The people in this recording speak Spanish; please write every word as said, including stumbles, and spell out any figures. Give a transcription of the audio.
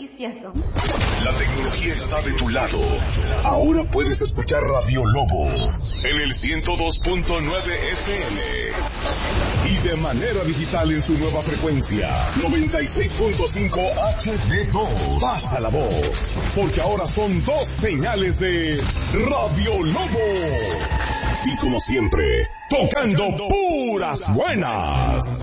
delicioso. La tecnología está de tu lado. Ahora puedes escuchar Radio Lobo en el ciento dos punto nueve F M y de manera digital en su nueva frecuencia noventa y seis punto cinco H D dos. Pasa la voz, porque ahora son dos señales de Radio Lobo. Y como siempre, tocando puras buenas.